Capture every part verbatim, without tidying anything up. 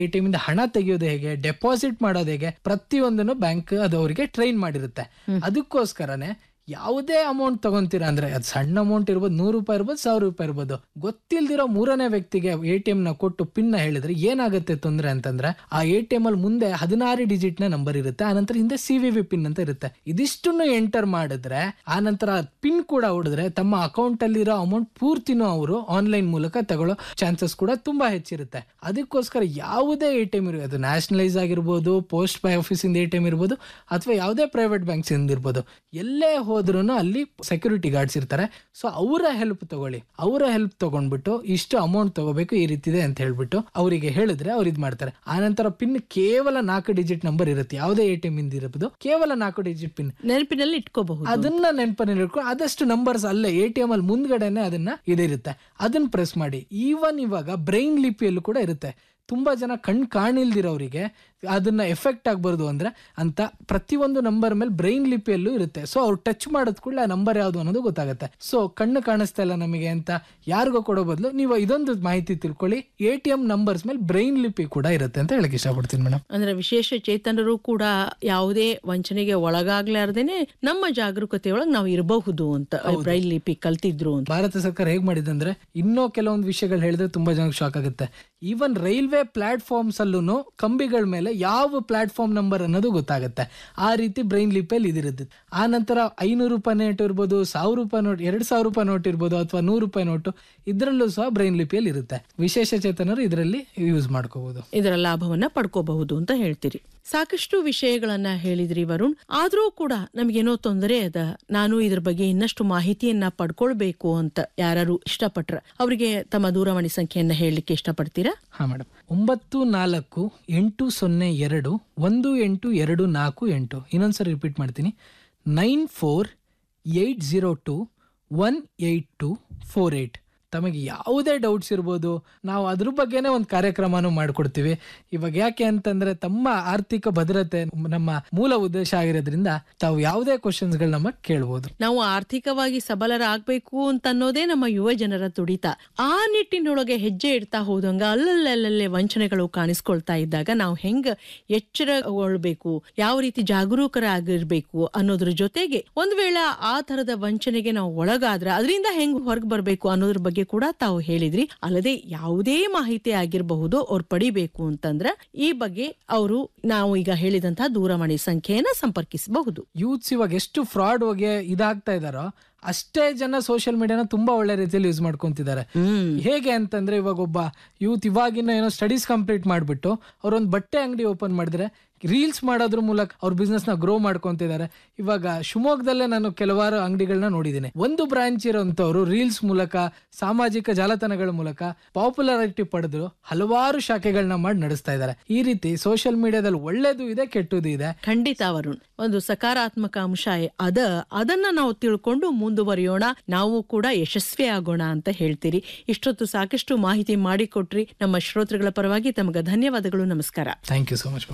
ATM ಇಂದ ಹಣ ತೆಗೆಯೋದು ಹೇಗೆ, ಡೆಪಾಸಿಟ್ ಮಾಡೋದು ಹೇಗೆ, ಪ್ರತಿಯೊಂದನ್ನು ಬ್ಯಾಂಕ್ ಅದು ಅವರಿಗೆ ಟ್ರೈನ್ ಮಾಡಿರುತ್ತೆ. ಅದಕ್ಕೋಸ್ಕರನೇ ಯಾವುದೇ ಅಮೌಂಟ್ ತಗೊಂತೀರಾ ಅಂದ್ರೆ ಅದು ಸಣ್ಣ ಅಮೌಂಟ್ ಇರ್ಬೋದು, ನೂರು ರೂಪಾಯಿ ಇರ್ಬೋದು, ಸಾವಿರ ರೂಪಾಯಿ ಇರ್ಬೋದು, ಗೊತ್ತಿಲ್ದಿರೋ ಮೂರನೇ ವ್ಯಕ್ತಿಗೆ ಎ ಟಿ ಎಂ ನ ಕೊಟ್ಟು ಪಿನ್ ನ ಹೇಳಿದ್ರೆ ಏನಾಗುತ್ತೆ ತೊಂದ್ರೆ ಅಂತಂದ್ರೆ, ಆ ಎ ಟಿ ಎಂ ಅಲ್ಲಿ ಮುಂದೆ ಹದಿನಾರು ಡಿಜಿಟ್ ನ ನಂಬರ್ ಇರುತ್ತೆ, ಆನಂತರ ಹಿಂದೆ ಸಿ ವಿ ವಿ ಪಿನ್ ಅಂತ ಇರುತ್ತೆ. ಇದಿಷ್ಟನ್ನು ಎಂಟರ್ ಮಾಡಿದ್ರೆ ಆನಂತರ ಪಿನ್ ಕೂಡ ಹೊಡೆದ್ರೆ ತಮ್ಮ ಅಕೌಂಟ್ ಅಲ್ಲಿರೋ ಅಮೌಂಟ್ ಪೂರ್ತಿನೂ ಅವರು ಆನ್ಲೈನ್ ಮೂಲಕ ತಗೊಳ್ಳೋ ಚಾನ್ಸಸ್ ಕೂಡ ತುಂಬಾ ಹೆಚ್ಚಿರುತ್ತೆ. ಅದಕ್ಕೋಸ್ಕರ ಯಾವುದೇ ಎ ಟಿ ಎಂ ಇರ್ಬೋದು, ಅದು ನ್ಯಾಷನಲೈಸ್ ಆಗಿರ್ಬೋದು, ಪೋಸ್ಟ್ ಬೈ ಆಫೀಸ್ ಇಂದ ಎ ಟಿ ಎಂ ಇರ್ಬೋದು, ಅಥವಾ ಯಾವುದೇ ಪ್ರೈವೇಟ್ ಬ್ಯಾಂಕ್ಸ್ ಇಂದ ಇರ್ಬೋದು, ಎಲ್ಲೇ ಹೋದ್ರೂ ಅಲ್ಲಿ ಸೆಕ್ಯೂರಿಟಿ ಗಾರ್ಡ್ಸ್ ಇರ್ತಾರೆ. ಸೊ ಅವರ ಹೆಲ್ಪ್ ತಗೊಳ್ಳಿ. ಅವರ ಹೆಲ್ಪ್ ತಗೊಂಡ್ಬಿಟ್ಟು ಇಷ್ಟು ಅಮೌಂಟ್ ತಗೋಬೇಕು, ಈ ರೀತಿ ಇದೆ ಅಂತ ಹೇಳ್ಬಿಟ್ಟು ಅವರಿಗೆ ಹೇಳಿದ್ರೆ ಅವ್ರು ಇದ್ ಮಾಡ್ತಾರೆ. ಆನಂತರ ಪಿನ್ ಕೇವಲ ನಾಲ್ಕು ಡಿಜಿಟ್ ನಂಬರ್ ಇರುತ್ತೆ. ಯಾವುದೇ ಎ ಟಿ ಎಂ ಇಂದ ಇರಬಹುದು ಕೇವಲ ನಾಲ್ಕು ಡಿಜಿಟ್ ಪಿನ್ ನೆನಪಿನಲ್ಲಿ ಇಟ್ಕೋಬಹುದು. ಅದನ್ನ ನೆನಪಿನಲ್ಲಿ ಇಟ್ಕೊಂಡು ಆದಷ್ಟು ನಂಬರ್ಸ್ ಅಲ್ಲೇ ಎ ಟಿ ಎಂ ಅಲ್ಲಿ ಮುಂದ್ಗಡೆನೆ ಅದನ್ನ ಇದಿರುತ್ತೆ, ಅದನ್ನ ಪ್ರೆಸ್ ಮಾಡಿ. ಈವನ್ ಇವಾಗ ಬ್ರೈನ್ ಲಿಪಿಯಲ್ಲೂ ಕೂಡ ಇರುತ್ತೆ. ತುಂಬಾ ಜನ ಕಣ್ ಕಾಣಿಲ್ದಿರೋರಿಗೆ ಅದನ್ನ ಎಫೆಕ್ಟ್ ಆಗ್ಬಾರ್ದು ಅಂದ್ರೆ ಅಂತ ಪ್ರತಿಯೊಂದು ನಂಬರ್ ಮೇಲೆ ಬ್ರೈನ್ ಲಿಪಿಯಲ್ಲೂ ಇರುತ್ತೆ. ಸೊ ಅವ್ರು ಟಚ್ ಮಾಡೋದ್ ಕೂಡಲೇ ಆ ನಂಬರ್ ಯಾವ್ದು ಅನ್ನೋದು ಗೊತ್ತಾಗುತ್ತೆ. ಸೊ ಕಣ್ಣು ಕಾಣಿಸ್ತಾ ಇಲ್ಲ ನಮಗೆ ಅಂತ ಯಾರಿಗೋ ಕೊಡೋ ಬದಲು ನೀವು ಇದೊಂದು ಮಾಹಿತಿ ತಿಳ್ಕೊಳ್ಳಿ, ಎ ಟಿ ಎಂ ನಂಬರ್ಸ್ ಮೇಲೆ ಬ್ರೈನ್ ಲಿಪಿ ಕೂಡ ಇರುತ್ತೆ ಅಂತ ಹೇಳಕ್ ಇಷ್ಟಪಡ್ತೀನಿ ಮೇಡಮ್. ಅಂದ್ರೆ ವಿಶೇಷ ಚೇತನರು ಕೂಡ ಯಾವುದೇ ವಂಚನೆಗೆ ಒಳಗಾಗ್ಲಾರ್ದೇನೆ ನಮ್ಮ ಜಾಗರೂಕತೆಯೊಳಗೆ ನಾವು ಇರಬಹುದು ಅಂತ ಬ್ರೈನ್ ಲಿಪಿ ಕಲ್ತಿದ್ರು ಅಂತ ಭಾರತ ಸರ್ಕಾರ ಹೇಗ್ ಮಾಡಿದೆ ಅಂದ್ರೆ, ಇನ್ನೂ ಕೆಲವೊಂದು ವಿಷಯಗಳು ಹೇಳಿದ್ರೆ ತುಂಬಾ ಜನಕ್ಕೆ ಶಾಕ್ ಆಗುತ್ತೆ. ಈವನ್ ರೈಲ್ವೆ ಪ್ಲಾಟ್ಫಾರ್ಮ್ಸ್ ಅಲ್ಲೂ ಕಂಬಿಗಳ ಮೇಲೆ ಯಾವ ಪ್ಲಾಟ್ಫಾರ್ಮ್ ನಂಬರ್ ಅನ್ನೋದು ಗೊತ್ತಾಗುತ್ತೆ. ಆ ರೀತಿ ಬ್ರೈನ್ ಲಿಪಿಯಲ್ಲಿ ಇದಿರುತ್ತೆ. ಆ ನಂತರ ಐನೂರು ರೂಪಾಯಿ ನೋಟ್ ಇರ್ಬೋದು, ಸಾವಿರ ರೂಪಾಯಿ ನೋಟ್, ಎರಡ್ ಸಾವಿರ ರೂಪಾಯಿ ನೋಟ್ ಇರ್ಬೋದು, ಅಥವಾ ನೂರು ರೂಪಾಯಿ ನೋಟು, ಇದ್ರಲ್ಲೂ ಸಹ ಬ್ರೈನ್ ಲಿಪಿಯಲ್ಲಿ ಇರುತ್ತೆ. ವಿಶೇಷ ಚೇತನರು ಇದರಲ್ಲಿ ಯೂಸ್ ಮಾಡ್ಕೋಬಹುದು, ಇದರ ಲಾಭವನ್ನ ಪಡ್ಕೋಬಹುದು ಅಂತ ಹೇಳ್ತೀರಿ. ಸಾಕಷ್ಟು ವಿಷಯಗಳನ್ನ ಹೇಳಿದ್ರಿ ವರುಣ್. ಆದ್ರೂ ಕೂಡ ನಮ್ಗೇನೋ ತೊಂದರೆ ಅದ, ನಾನು ಇದ್ರ ಬಗ್ಗೆ ಇನ್ನಷ್ಟು ಮಾಹಿತಿಯನ್ನ ಪಡ್ಕೊಳ್ಬೇಕು ಅಂತ ಯಾರು ಇಷ್ಟಪಟ್ರ ಅವರಿಗೆ ತಮ್ಮ ದೂರವಾಣಿ ಸಂಖ್ಯೆಯನ್ನ ಹೇಳಲಿಕ್ಕೆ ಇಷ್ಟಪಡ್ತೀರಾ? ಹಾ ಮೇಡಮ್, ಒಂಬತ್ತು ನಾಲ್ಕು ಎಂಟು ಸೊನ್ನೆ ಎರಡು ಒಂದು ಎಂಟು ಎರಡು ನಾಲ್ಕು ಎಂಟು. ಇನ್ನೊಂದ್ಸರಿ ರಿಪೀಟ್ ಮಾಡ್ತೀನಿ, nine four eight zero to one eight to four eight. ತಮಗೆ ಯಾವುದೇ ಡೌಟ್ಸ್ ಇರ್ಬೋದು, ನಾವು ಅದ್ರ ಬಗ್ಗೆನೇ ಒಂದು ಕಾರ್ಯಕ್ರಮನೂ ಮಾಡ್ಕೊಡ್ತೀವಿ. ಇವಾಗ ಯಾಕೆ ಅಂತಂದ್ರೆ ತಮ್ಮ ಆರ್ಥಿಕ ಭದ್ರತೆ ನಮ್ಮ ಮೂಲ ಉದ್ದೇಶ ಆಗಿರೋದ್ರಿಂದ ತಾವು ಯಾವುದೇ ಕ್ವಶನ್ಸ್ ಗಳು ನಮ್ಮ ಕೇಳ್ಬೋದು. ನಾವು ಆರ್ಥಿಕವಾಗಿ ಸಬಲರಾಗಬೇಕು ಅಂತ ಅನ್ನೋದೇ ನಮ್ಮ ಯುವ ಜನರ ತುಡಿತ. ಆ ನಿಟ್ಟಿನೊಳಗೆ ಹೆಜ್ಜೆ ಇಡ್ತಾ ಹೋದಂಗ ಅಲ್ಲಲ್ಲೇ ವಂಚನೆಗಳು ಕಾಣಿಸ್ಕೊಳ್ತಾ ಇದ್ದಾಗ ನಾವು ಹೆಂಗ ಎಚ್ಚರಗೊಳ್ಬೇಕು, ಯಾವ ರೀತಿ ಜಾಗರೂಕರಾಗಿರ್ಬೇಕು ಅನ್ನೋದ್ರ ಜೊತೆಗೆ ಒಂದ್ ವೇಳೆ ಆ ತರದ ವಂಚನೆಗೆ ನಾವು ಒಳಗಾದ್ರೆ ಅದರಿಂದ ಹೆಂಗ್ ಹೊರಗೆ ಬರ್ಬೇಕು ಅನ್ನೋದ್ರ ಬಗ್ಗೆ ಕೂಡ ತಾವು ಹೇಳಿದ್ರಿ. ಅಲ್ಲದೆ ಯಾವುದೇ ಮಾಹಿತಿ ಆಗಿರಬಹುದು ಅವ್ರು ಪಡಿಬೇಕು ಅಂತಂದ್ರೆ ಈ ಬಗ್ಗೆ ಅವರು ನಾವು ಈಗ ಹೇಳಿದಂತಹ ದೂರವಾಣಿ ಸಂಖ್ಯೆಯನ್ನ ಸಂಪರ್ಕಿಸಬಹುದು. ಯೂತ್ಸ್ ಇವಾಗ ಎಷ್ಟು ಫ್ರಾಡ್ ಹೋಗಿ ಇದಾಗ್ತಾ ಇದಾರೋ ಅಷ್ಟೇ ಜನ ಸೋಷಿಯಲ್ ಮೀಡಿಯಾನ ತುಂಬಾ ಒಳ್ಳೆ ರೀತಿಯಲ್ಲಿ ಯೂಸ್ ಮಾಡ್ಕೊಂತಿದ್ದಾರೆ. ಹೇಗೆ ಅಂತಂದ್ರೆ, ಇವಾಗ ಒಬ್ಬ ಯೂತ್ ಇವಾಗಿನ ಏನೋ ಸ್ಟಡೀಸ್ ಕಂಪ್ಲೀಟ್ ಮಾಡ್ಬಿಟ್ಟು ಅವ್ರೊಂದು ಬಟ್ಟೆ ಅಂಗಡಿ ಓಪನ್ ಮಾಡಿದ್ರೆ ರೀಲ್ಸ್ ಮಾಡೋದ್ರ ಮೂಲಕ ಅವ್ರ ಬಿಸ್ನೆಸ್ ನ ಗ್ರೋ ಮಾಡ್ಕೊಂತಿದ್ದಾರೆ. ಇವಾಗ ಶಿವಮೊಗ್ಗದಲ್ಲೇ ನಾನು ಕೆಲವಾರು ಅಂಗಡಿಗಳನ್ನ ನೋಡಿದ್ದೀನಿ. ಒಂದು ಬ್ರಾಂಚ್ ಇರೋಂಥವ್ರು ರೀಲ್ಸ್ ಮೂಲಕ, ಸಾಮಾಜಿಕ ಜಾಲತಾಣಗಳ ಮೂಲಕ ಪಾಪ್ಯುಲಾರಿಟಿ ಪಡೆದು ಹಲವಾರು ಶಾಖೆಗಳನ್ನ ಮಾಡಿ ನಡೆಸ್ತಾ ಇದ್ದಾರೆ. ಈ ರೀತಿ ಸೋಷಿಯಲ್ ಮೀಡಿಯಾದಲ್ಲಿ ಒಳ್ಳೇದು ಇದೆ, ಕೆಟ್ಟದ್ದು ಇದೆ. ಖಂಡಿತ ವರುಣ್, ಒಂದು ಸಕಾರಾತ್ಮಕ ಅಂಶ ಅದ, ಅದನ್ನ ನಾವು ತಿಳ್ಕೊಂಡು ಮುಂದುವರಿಯೋಣ, ನಾವು ಕೂಡ ಯಶಸ್ವಿ ಆಗೋಣ ಅಂತ ಹೇಳ್ತೀರಿ. ಇಷ್ಟೊತ್ತು ಸಾಕಷ್ಟು ಮಾಹಿತಿ ಮಾಡಿಕೊಟ್ರಿ. ನಮ್ಮ ಶ್ರೋತೃಗಳ ಪರವಾಗಿ ತಮಗೆ ಧನ್ಯವಾದಗಳು. ನಮಸ್ಕಾರ. Thank you so much.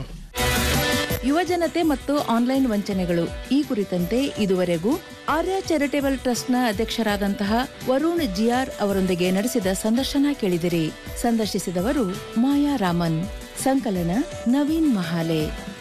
ಯುವಜನತೆ ಮತ್ತು ಆನ್ಲೈನ್ ವಂಚನೆಗಳು ಈ ಕುರಿತಂತೆ ಇದುವರೆಗೂ ಆರ್ಯ ಚಾರಿಟೇಬಲ್ ಟ್ರಸ್ಟ್ನ ಅಧ್ಯಕ್ಷರಾದಂತಹ ವರುಣ್ ಜಿಆರ್ ಅವರೊಂದಿಗೆ ನಡೆಸಿದ ಸಂದರ್ಶನ ಕೇಳಿದಿರಿ. ಸಂದರ್ಶಿಸಿದವರು ಮಾಯಾ ರಾಮನ್. ಸಂಕಲನ ನವೀನ್ ಮಹಾಲೆ.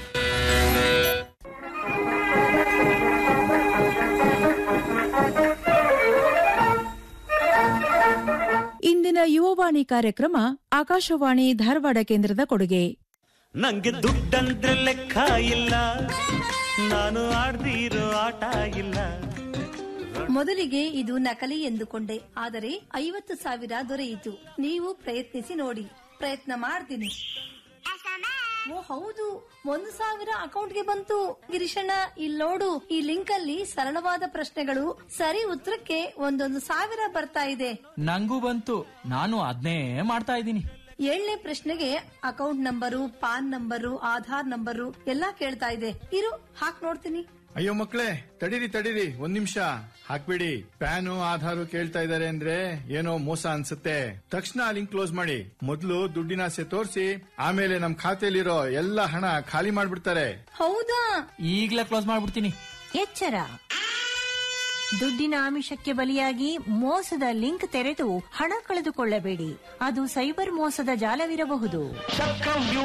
ಇಂದಿನ ಯುವವಾಣಿ ಕಾರ್ಯಕ್ರಮ ಆಕಾಶವಾಣಿ ಧಾರವಾಡ ಕೇಂದ್ರದ ಕೊಡುಗೆ. ನಂಗೆ ದುಡ್ಡಂದ್ರೆ ಲೆಕ್ಕ ಇಲ್ಲ, ನಾನು ಆಡ್ದಿರೋ ಆಟ ಇಲ್ಲ. ಮೊದಲಿಗೆ ಇದು ನಕಲಿ ಎಂದುಕೊಂಡೆ, ಆದರೆ ಐವತ್ತು ಸಾವಿರ ದೊರೆಯಿತು. ನೀವು ಪ್ರಯತ್ನಿಸಿ ನೋಡಿ. ಪ್ರಯತ್ನ ಮಾಡ್ತೀನಿ. ಓ ಹೌದು, ಒಂದು ಸಾವಿರ ಅಕೌಂಟ್ಗೆ ಬಂತು. ಗಿರೀಶಣ್ಣ, ಇಲ್ಲಿ ನೋಡು, ಈ ಲಿಂಕ್ ಅಲ್ಲಿ ಸರಳವಾದ ಪ್ರಶ್ನೆಗಳು, ಸರಿ ಉತ್ತರಕ್ಕೆ ಒಂದೊಂದು ಸಾವಿರ ಬರ್ತಾ ಇದೆ. ನಂಗೂ ಬಂತು, ನಾನು ಅದ್ನೇ ಮಾಡ್ತಾ ಇದ್ದೀನಿ. ಏಳನೇ ಪ್ರಶ್ನೆಗೆ account number, PAN number, Aadhaar number ಎಲ್ಲಾ ಕೇಳ್ತಾ ಇದೆ. ಇರು ಹಾಕ್ ನೋಡ್ತೀನಿ. ಅಯ್ಯೋ ಮಕ್ಳೇ, ತಡೀರಿ ತಡೀರಿ, ಒಂದ್ ನಿಮಿಷ ಹಾಕ್ಬಿಡಿ. ಪ್ಯಾನು ಆಧಾರು ಕೇಳ್ತಾ ಇದಾರೆ ಅಂದ್ರೆ ಏನೋ ಮೋಸ ಅನ್ಸುತ್ತೆ. ತಕ್ಷಣ ಲಿಂಕ್ ಕ್ಲೋಸ್ ಮಾಡಿ. ಮೊದ್ಲು ದುಡ್ಡಿನ ಆಸೆ ತೋರಿಸಿ, ಆಮೇಲೆ ನಮ್ ಖಾತೆಯಲ್ಲಿರೋ ಎಲ್ಲ ಹಣ ಖಾಲಿ ಮಾಡ್ಬಿಡ್ತಾರೆ. ಹೌದಾ? ಈಗ್ಲೇ ಕ್ಲೋಸ್ ಮಾಡ್ಬಿಡ್ತೀನಿ. ಎಚ್ಚರ, ದುಡ್ಡಿನ ಆಮಿಷಕ್ಕೆ ಬಲಿಯಾಗಿ ಮೋಸದ ಲಿಂಕ್ ತೆರೆದು ಹಣ ಕಳೆದುಕೊಳ್ಳಬೇಡಿ. ಅದು ಸೈಬರ್ ಮೋಸದ ಜಾಲವಿರಬಹುದು. ಚಕ್ರವ್ಯೂಹ